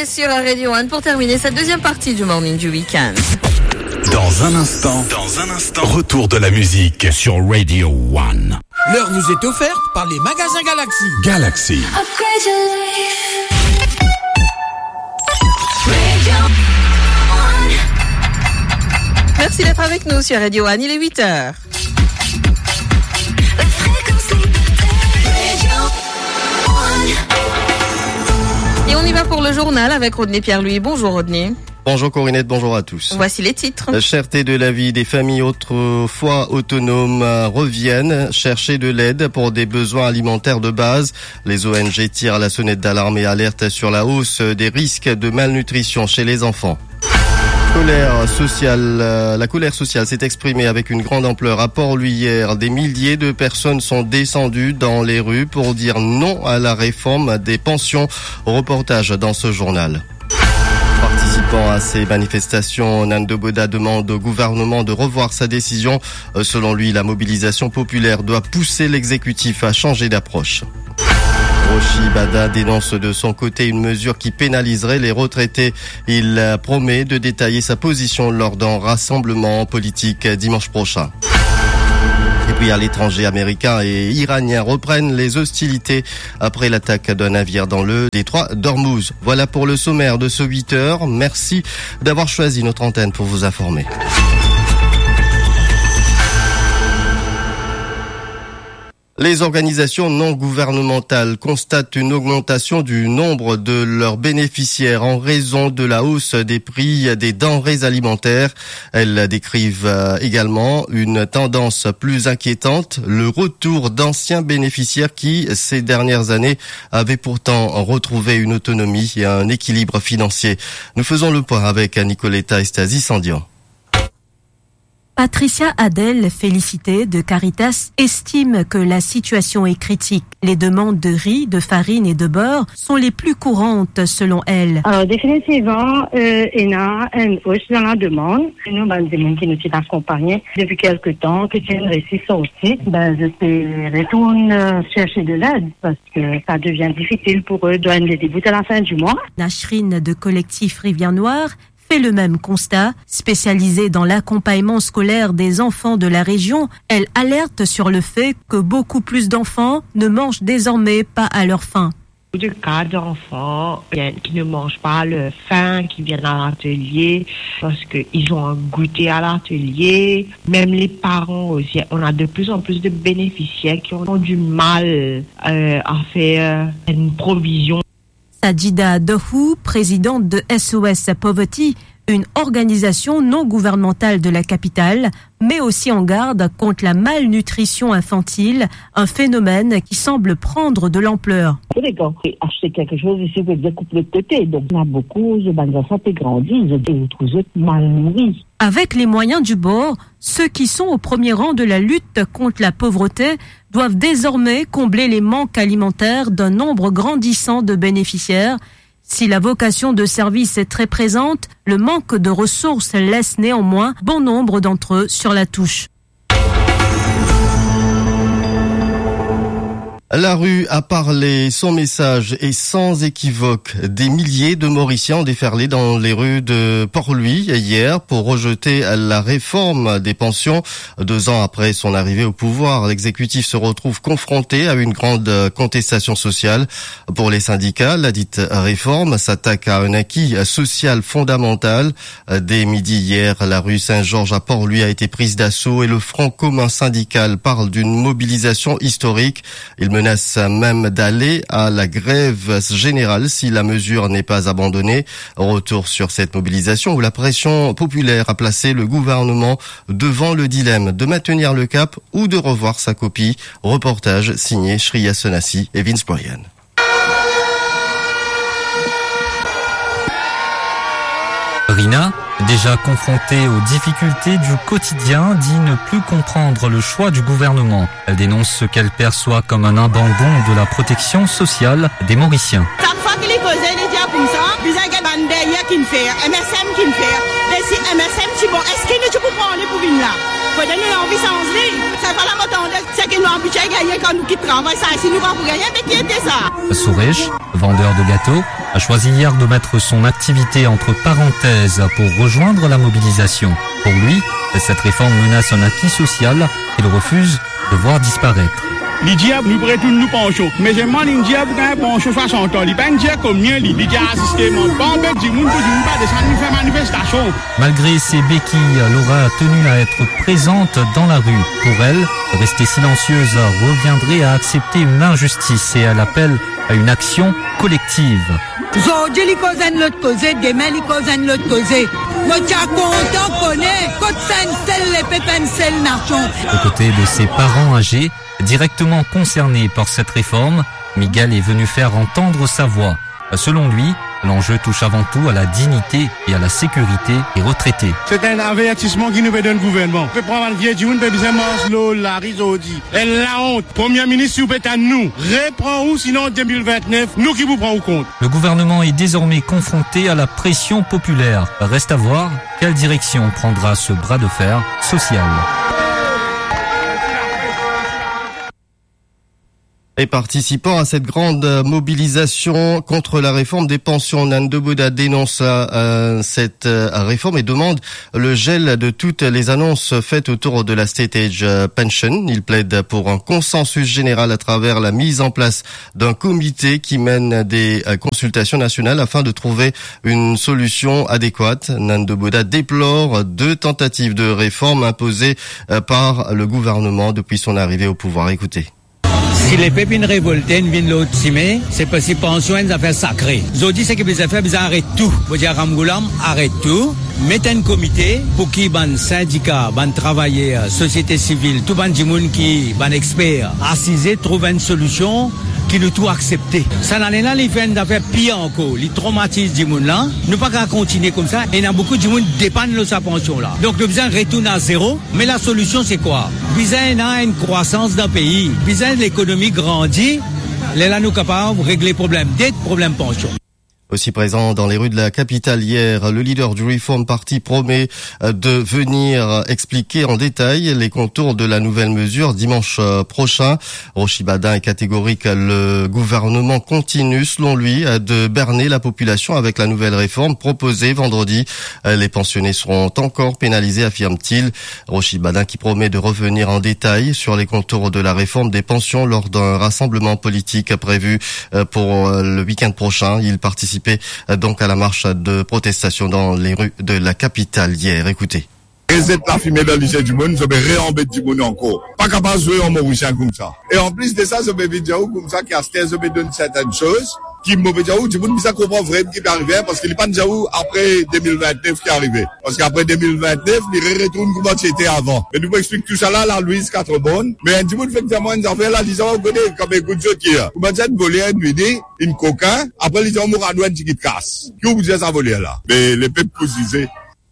est sur Radio One pour terminer cette deuxième partie du Morning du Week-end. Dans un instant, retour de la musique sur Radio One. L'heure vous est offerte par les magasins Galaxy. Galaxy. Upgrade your life. Merci d'être avec nous sur Radio One, il est 8h. Et on y va pour le journal avec Rodney Pierre-Louis. Bonjour Rodney. Bonjour Corinette, bonjour à tous. Voici les titres. La cherté de la vie des familles autrefois autonomes reviennent chercher de l'aide pour des besoins alimentaires de base. Les ONG tirent la sonnette d'alarme et alertent sur la hausse des risques de malnutrition chez les enfants. La colère sociale s'est exprimée avec une grande ampleur à Port-Louis hier. Des milliers de personnes sont descendues dans les rues pour dire non à la réforme des pensions. Reportage dans ce journal. Participant à ces manifestations, Nando Boda demande au gouvernement de revoir sa décision. Selon lui, la mobilisation populaire doit pousser l'exécutif à changer d'approche. Rochi Bada dénonce de son côté une mesure qui pénaliserait les retraités. Il promet de détailler sa position lors d'un rassemblement politique dimanche prochain. Et puis à l'étranger, américains et iraniens reprennent les hostilités après l'attaque d'un navire dans le détroit d'Ormuz. Voilà pour le sommaire de ce 8h. Merci d'avoir choisi notre antenne pour vous informer. Les organisations non gouvernementales constatent une augmentation du nombre de leurs bénéficiaires en raison de la hausse des prix des denrées alimentaires. Elles décrivent également une tendance plus inquiétante, le retour d'anciens bénéficiaires qui, ces dernières années, avaient pourtant retrouvé une autonomie et un équilibre financier. Nous faisons le point avec Nicoletta Estasi-Sandian. Patricia Adel, félicitée de Caritas, estime que la situation est critique. Les demandes de riz, de farine et de beurre sont les plus courantes selon elle. Alors définitivement, il y a une hausse dans la demande. Nous, des gens qui nous accompagnent depuis quelque temps, que c'est une récit sortie, je retourne chercher de l'aide parce que ça devient difficile pour eux de donner des débouts à la fin du mois. Nashrine de collectif Rivière Noire fait le même constat. Spécialisée dans l'accompagnement scolaire des enfants de la région, elle alerte sur le fait que beaucoup plus d'enfants ne mangent désormais pas à leur faim. De cas d'enfants qui ne mangent pas à leur faim, qui viennent à l'atelier parce qu'ils ont un goûter à l'atelier. Même les parents aussi, on a de plus en plus de bénéficiaires qui ont du mal à faire une provision. Sajida Dohou, présidente de SOS Poverty, une organisation non gouvernementale de la capitale, met aussi en garde contre la malnutrition infantile, un phénomène qui semble prendre de l'ampleur. Les gars, acheter quelque chose ici, vous êtes coupé de côté. Donc, il y a beaucoup d'enfants qui grandissent et vous trouvez mal nourris. Avec les moyens du bord, ceux qui sont au premier rang de la lutte contre la pauvreté doivent désormais combler les manques alimentaires d'un nombre grandissant de bénéficiaires. Si la vocation de service est très présente, le manque de ressources laisse néanmoins bon nombre d'entre eux sur la touche. La rue a parlé, son message est sans équivoque. Des milliers de Mauriciens ont déferlé dans les rues de Port-Louis hier pour rejeter la réforme des pensions. 2 ans après son arrivée au pouvoir, l'exécutif se retrouve confronté à une grande contestation sociale. Pour les syndicats, la dite réforme s'attaque à un acquis social fondamental. Dès midi hier, la rue Saint-Georges à Port-Louis a été prise d'assaut et le Front commun syndical parle d'une mobilisation historique. Il menace même d'aller à la grève générale si la mesure n'est pas abandonnée. Retour sur cette mobilisation où la pression populaire a placé le gouvernement devant le dilemme de maintenir le cap ou de revoir sa copie. Reportage signé Shriya Sonassi et Vince Bryan. Rina, déjà confrontée aux difficultés du quotidien, dit ne plus comprendre le choix du gouvernement. Elle dénonce ce qu'elle perçoit comme un abandon de la protection sociale des Mauriciens. Chaque fois qu'il est causé, il dit comme ça, vous avez une derrière qui me fait, MSM qui me fait. Mais si MSM, tu bon, est-ce qu'il tu peux prendre pour venir là? Faut donner l'envie sans vie. Ça va la montante, c'est que nous en budget gagner quand nous qui travaillons, ça, si nous va pour gagner, mais qui était ça? Sourèche, vendeur de gâteaux, a choisi hier de mettre son activité entre parenthèses pour rejoindre la mobilisation. Pour lui, cette réforme menace un acquis social qu'il refuse de voir disparaître. Les diables nous prêtent nous penchons. Mais j'ai demandé les diables quand un penchon 60 ans. Les pas diables comme mien, les diables assistés, mon bon bête du monde, pas descendre faire manifestation. Malgré ses béquilles, Laura a tenu à être présente dans la rue. Pour elle, rester silencieuse reviendrait à accepter une injustice et elle appelle à une action collective. Aujourd'hui, les causes de l'autre côté, demain, les causes de l'autre côté. Notre content connaît, côte saint les pépins sel narchon. Aux côtés de ses parents âgés, directement concernés par cette réforme, Miguel est venu faire entendre sa voix. Selon lui, l'enjeu touche avant tout à la dignité et à la sécurité des retraités. C'est un avertissement qui nous fait le gouvernement. On peut prendre un vieux jour, on peut bien manger la risodi. Et la honte, Premier ministre, vous êtes à nous. Reprends-vous, sinon en 2029, nous qui vous prenons compte. Le gouvernement est désormais confronté à la pression populaire. Reste à voir quelle direction prendra ce bras de fer social. Et participant à cette grande mobilisation contre la réforme des pensions, Nando Boda dénonce cette réforme et demande le gel de toutes les annonces faites autour de la State Age Pension. Il plaide pour un consensus général à travers la mise en place d'un comité qui mène des consultations nationales afin de trouver une solution adéquate. Nando Boda déplore 2 tentatives de réforme imposées par le gouvernement depuis son arrivée au pouvoir. Écoutez. Si les pépines révoltées viennent l'autre cimé, c'est parce que pension est une affaire sacrée. Aujourd'hui, c'est que les affaires, ils arrêtent tout. Vous dire, Ramgoulam, arrête tout. Mettez un comité pour qui, ban syndicat, ban travailler, société civile, tout ban djimoun qui, ban expert, assisé, trouver une solution qui nous tout accepter. Ça n'en est là, les fait une affaire pire encore. Les traumatisent djimoun là. Nous pas qu'à continuer comme ça. Et il y a beaucoup de djimoun qui dépendent de sa pension là. Donc, le besoin retourne à zéro. Mais la solution, c'est quoi? Besoin a une croissance d'un pays. Besoin de l'économie grandit. Là, nous capables de régler problème dette, problème pension. Aussi présent dans les rues de la capitale hier, le leader du Reform Party promet de venir expliquer en détail les contours de la nouvelle mesure dimanche prochain. Rochi Badin est catégorique. Le gouvernement continue, selon lui, de berner la population avec la nouvelle réforme proposée vendredi. Les pensionnés seront encore pénalisés, affirme-t-il. Rochi Badin qui promet de revenir en détail sur les contours de la réforme des pensions lors d'un rassemblement politique prévu pour le week-end prochain. Il participe donc à la marche de protestation dans les rues de la capitale hier. Écoutez. Reset la fumée dans le lycée du monde, ça peut réembêter du monde encore. Pas capable de jouer en Mauricien comme ça. Et en plus de ça, ça peut dire comme ça, qu'il y a donne certaines choses, qui me dire du monde, ça comprend vraiment qui peut arriver, parce qu'il n'est pas déjà après 2029 qui est arrivé. Parce qu'après 2029, il retourne comme c'était avant. Mais nous expliquons tout ça là, la Louise 4 bonnes. Mais du monde fait que moi, une affaire là, disons, on connaît comme un coup de jeu qui est. Vous m'avez dit voler une nuit, une coquin, après les gens mourent à douane qui casse. Qui vous dit ça voler là? Mais les peuples posisés.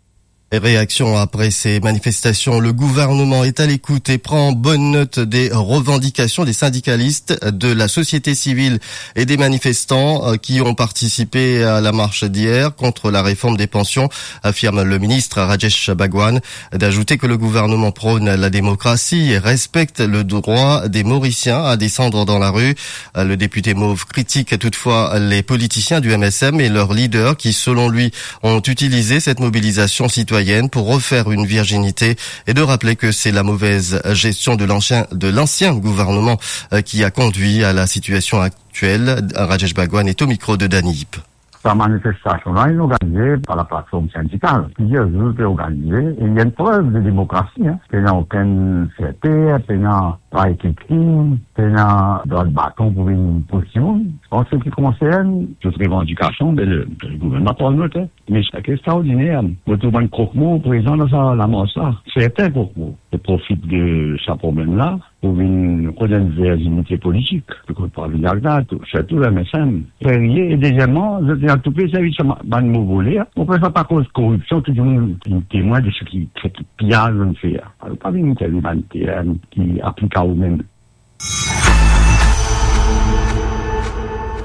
Réaction après ces manifestations, le gouvernement est à l'écoute et prend bonne note des revendications des syndicalistes, de la société civile et des manifestants qui ont participé à la marche d'hier contre la réforme des pensions, affirme le ministre Rajesh Bhagwan. D'ajouter que le gouvernement prône la démocratie et respecte le droit des Mauriciens à descendre dans la rue. Le député Mauve critique toutefois les politiciens du MSM et leurs leaders qui, selon lui, ont utilisé cette mobilisation citoyenne pour refaire une virginité et de rappeler que c'est la mauvaise gestion de l'ancien gouvernement qui a conduit à la situation actuelle. Rajesh Bhagwan est au micro de Danny Yip. Sa manifestation-là est organisée par la plateforme syndicale. Plusieurs jours étaient organisés et il y a une preuve de démocratie. Il n'y a aucune fierté, il n'y a pas écrit crime, il n'y a pas de bâton pour une position. En ce qui concerne toute revendication, le gouvernement prend note. Mais c'est extraordinaire. Vous trouvez un croque-mot présent dans la masse là. C'est un croque-mot. Il profite de ce problème-là pour une virginité politique. Je ne peux pas dire ça, surtout la MSM. Et deuxièmement, je tiens à tout pays service à nous voler. On peut pas cause de corruption, tout le monde est témoin de ce qui pillage on fait. Alors, pas une telle humanité qui applique à eux-mêmes.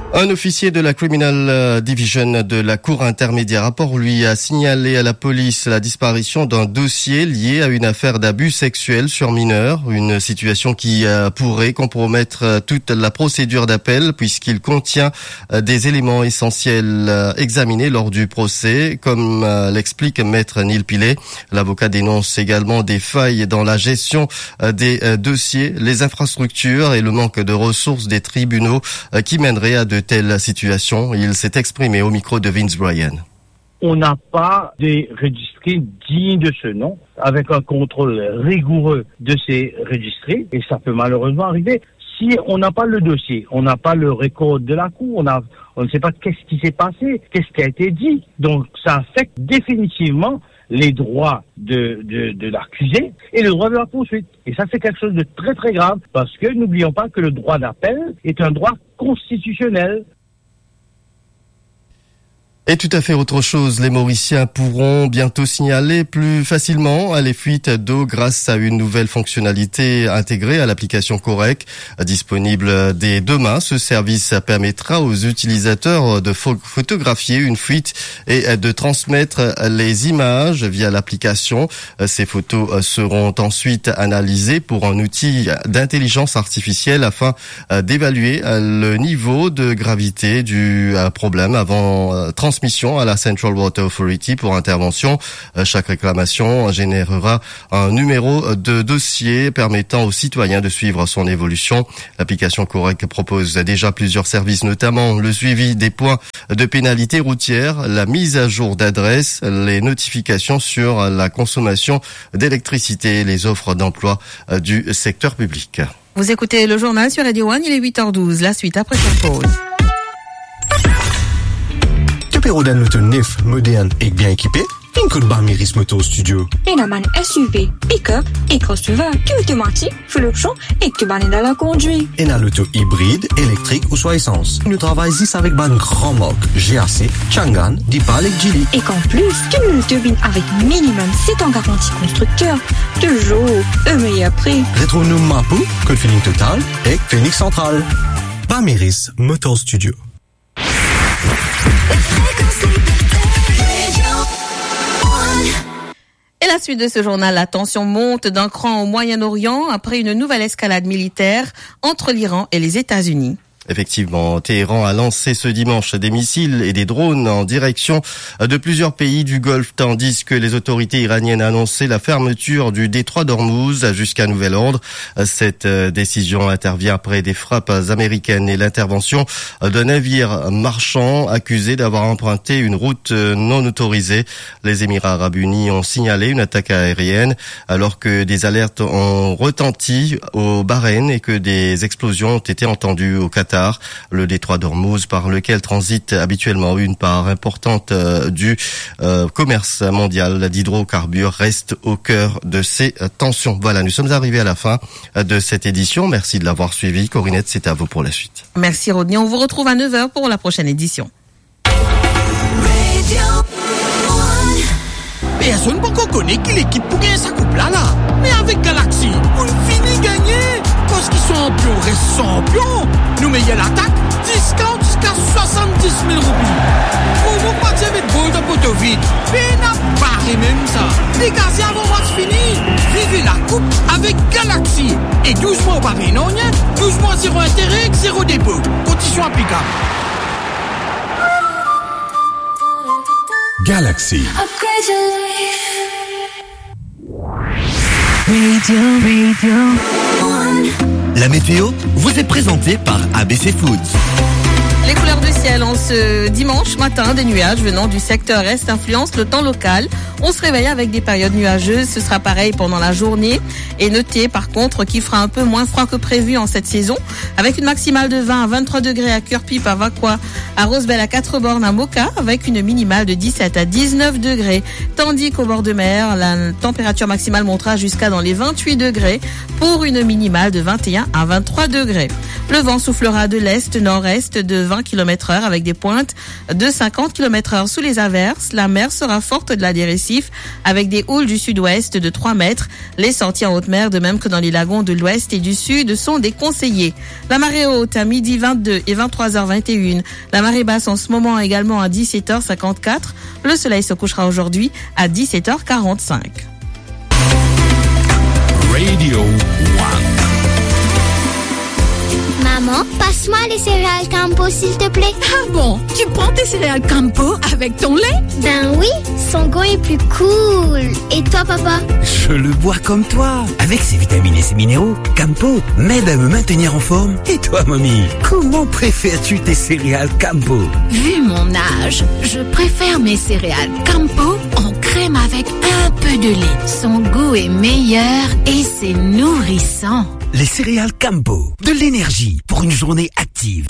Un officier de la Criminal Division de la Cour intermédiaire à Port-Louis a signalé à la police la disparition d'un dossier lié à une affaire d'abus sexuel sur mineurs, une situation qui pourrait compromettre toute la procédure d'appel puisqu'il contient des éléments essentiels examinés lors du procès, comme l'explique Maître Neil Pilet. L'avocat dénonce également des failles dans la gestion des dossiers, les infrastructures et le manque de ressources des tribunaux qui mèneraient à de telle situation. Il s'est exprimé au micro de Vince Bryan. On n'a pas des registrés dignes de ce nom, avec un contrôle rigoureux de ces registrés, et ça peut malheureusement arriver. Si on n'a pas le dossier, on n'a pas le record de la cour, on ne sait pas qu'est-ce qui s'est passé, qu'est-ce qui a été dit. Donc ça affecte définitivement les droits de l'accusé et le droit de la poursuite. Et ça, c'est quelque chose de très très grave, parce que n'oublions pas que le droit d'appel est un droit constitutionnel. Et tout à fait autre chose, les Mauriciens pourront bientôt signaler plus facilement les fuites d'eau grâce à une nouvelle fonctionnalité intégrée à l'application Correc. Disponible dès demain, ce service permettra aux utilisateurs de photographier une fuite et de transmettre les images via l'application. Ces photos seront ensuite analysées pour un outil d'intelligence artificielle afin d'évaluer le niveau de gravité du problème avant transmission à la Central Water Authority pour intervention. Chaque réclamation générera un numéro de dossier permettant aux citoyens de suivre son évolution. L'application Correc propose déjà plusieurs services, notamment le suivi des points de pénalité routière, la mise à jour d'adresse, les notifications sur la consommation d'électricité et les offres d'emploi du secteur public. Vous écoutez le journal sur Radio One, il est 8h12. La suite après cette pause. Rodan l'auto neuf, moderne et bien équipé, une code Barméris Motor Studio. Enaman SUV, pick-up et crossover, qui automatique, full option et que ban dans la conduite. Et dans l'auto hybride, électrique ou soit essence. Nous travaillons ici avec ban grand marque, GAC, Changan, Dipal et Geely. Et qu'en plus, tu nous turbines avec minimum 7 ans garantie constructeur. Toujours, meilleur prix. Retrouve-nous Mapou, Code Feeling Total et Phoenix Central. Barméris Motor Studio. Et la suite de ce journal, la tension monte d'un cran au Moyen-Orient après une nouvelle escalade militaire entre l'Iran et les États-Unis. Effectivement, Téhéran a lancé ce dimanche des missiles et des drones en direction de plusieurs pays du Golfe, tandis que les autorités iraniennes ont annoncé la fermeture du détroit d'Ormuz jusqu'à nouvel ordre. Cette décision intervient après des frappes américaines et l'intervention d'un navire marchand accusé d'avoir emprunté une route non autorisée. Les Émirats arabes unis ont signalé une attaque aérienne alors que des alertes ont retenti au Bahreïn et que des explosions ont été entendues au Qatar. Le détroit d'Ormuz, par lequel transite habituellement une part importante du commerce mondial d'hydrocarbures, reste au cœur de ces tensions. Voilà, nous sommes arrivés à la fin de cette édition. Merci de l'avoir suivi. Corinette, c'est à vous pour la suite. Merci Rodney. On vous retrouve à 9h pour la prochaine édition. Personne ne connaît qui l'équipe pour gagner sa coupe là. Mais avec Galaxy, on finit gagner. Parce qu'ils sont champions, restent champions. Nous meillons l'attaque, discount jusqu'à 70 000 roupies. Pour vous pas dire de gold de poteau vide. Mais n'a pas même ça. Les gars, avant match fini. Vivez la coupe avec Galaxy. Et 12 mois au Paris, non, 12 mois zéro intérêt, zéro dépôt. Conditions applicables. Galaxy. Upgrade your life. Radio One. La météo vous est présentée par ABC Foods. Les couleurs du ciel en ce dimanche matin, des nuages venant du secteur est influencent le temps local. On se réveille avec des périodes nuageuses, ce sera pareil pendant la journée. Et notez par contre qu'il fera un peu moins froid que prévu en cette saison, avec une maximale de 20 à 23 degrés à Cœur-Pipe, à Vaqua, à Rosebel, à Quatre-Bornes, à Moka, avec une minimale de 17 à 19 degrés. Tandis qu'au bord de mer, la température maximale montera jusqu'à dans les 28 degrés pour une minimale de 21 à 23 degrés. Le vent soufflera de l'est-nord-est de 20 20 km/h avec des pointes de 50 km/h. Sous les averses, la mer sera forte de la des récifs avec des houles du sud-ouest de 3 mètres. Les sorties en haute mer, de même que dans les lagons de l'ouest et du sud, sont déconseillées. La marée haute à midi 22 et 23h21. La marée basse en ce moment également à 17h54. Le soleil se couchera aujourd'hui à 17h45. Radio 1. Maman, passe-moi les céréales Campo, s'il te plaît. Ah bon? Tu prends tes céréales Campo avec ton lait? Ben oui, son goût est plus cool. Et toi, papa? Je le bois comme toi. Avec ses vitamines et ses minéraux, Campo m'aide à me maintenir en forme. Et toi, mamie, comment préfères-tu tes céréales Campo? Vu mon âge, je préfère mes céréales Campo en crème avec un peu de lait. Son goût est meilleur et c'est nourrissant. Les céréales Campo, de l'énergie pour une journée active.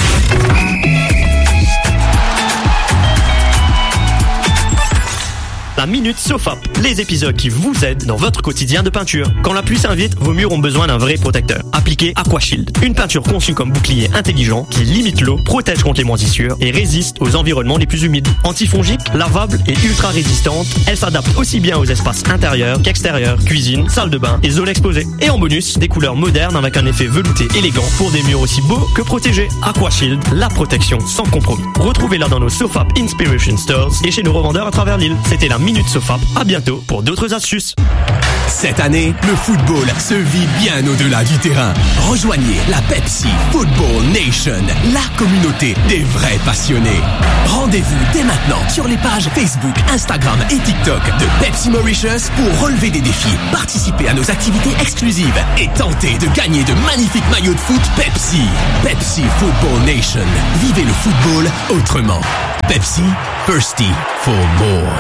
La Minute Sofap, les épisodes qui vous aident dans votre quotidien de peinture. Quand la pluie s'invite, vos murs ont besoin d'un vrai protecteur. Appliquez Aquashield, une peinture conçue comme bouclier intelligent qui limite l'eau, protège contre les moisissures et résiste aux environnements les plus humides. Antifongique, lavable et ultra résistante, elle s'adapte aussi bien aux espaces intérieurs qu'extérieurs, cuisine, salle de bain et zones exposées. Et en bonus, des couleurs modernes avec un effet velouté élégant pour des murs aussi beaux que protégés. Aquashield, la protection sans compromis. Retrouvez-la dans nos Sofap Inspiration Stores et chez nos revendeurs à travers l'île. C'était la Minute Sofap. À bientôt pour d'autres astuces. Cette année, le football se vit bien au-delà du terrain. Rejoignez la Pepsi Football Nation, la communauté des vrais passionnés. Rendez-vous dès maintenant sur les pages Facebook, Instagram et TikTok de Pepsi Mauritius pour relever des défis, participer à nos activités exclusives et tenter de gagner de magnifiques maillots de foot Pepsi. Pepsi Football Nation. Vivez le football autrement. Pepsi, thirsty for more.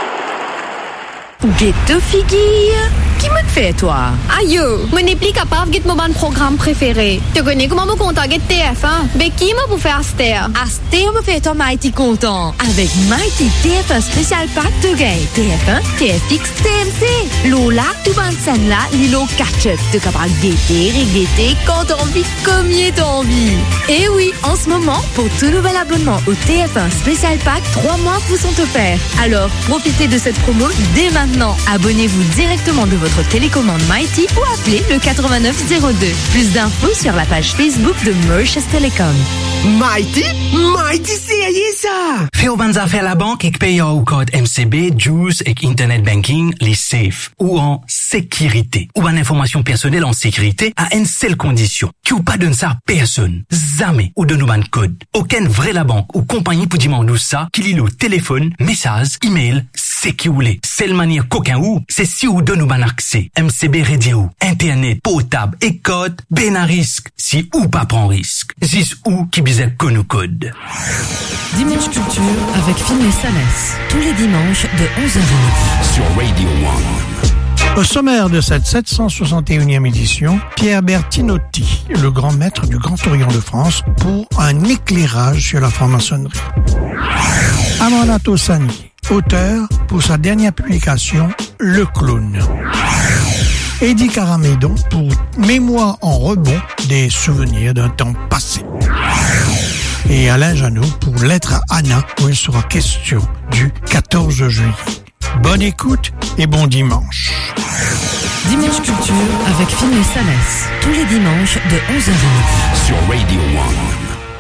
Ghetto figure, qui me fait toi? Aïe, je n'ai plus capable de mon programme préféré. Tu connais comment me contacter TF1? Mais qui m'a pour faire Aster? Aster me fait toi Mighty content. Avec Mighty TF1 spécial pack de gain. TF1, TFX, TMC. Lola, tout ban scène là, Lilo catch-up. Tu capable guetter, regretter quand t'as envie, comme y est envie. Et oui, en ce moment, pour tout nouvel abonnement au TF1 spécial pack, 3 mois vous sont offerts. Alors, profitez de cette promo dès maintenant. Abonnez-vous directement de votre télécommande Mighty ou appelez le 8902. Plus d'infos sur la page Facebook de Mauritius Telecom. Mighty? Mighty, c'est ça! Fais au banza faire la banque et paye au code MCB, Juice et Internet Banking, les safe ou en sécurité. Ou en information personnelle en sécurité à une seule condition. Qui ou pas donne ça à personne. Jamais ou donne un code. Aucun vrai la banque ou compagnie pour demander ça qu'il lit le téléphone, message, email, sécurité. Seule manière qu'aucun ou, c'est si ou donne un accès. MCB radio, Internet, potable et code, ben à risque. Si ou pas prend risque. Zis ou qui bisait qu'on code. Dimanche Culture avec Finlay Salès. Tous les dimanches de 11h à midi. Sur Radio 1. Au sommaire de cette 761e édition, Pierre Bertinotti, le grand maître du Grand Orient de France, pour un éclairage sur la franc-maçonnerie. Amandato Sani, auteur pour sa dernière publication, Le Clown. Eddie Caramédon pour Mémoire en rebond des souvenirs d'un temps passé. Et Alain Janot pour Lettre à Anna, où il sera question du 14 juillet. Bonne écoute et bon dimanche. Dimanche Culture avec Finlay Salès. Tous les dimanches de 11h à midi. Sur Radio 1.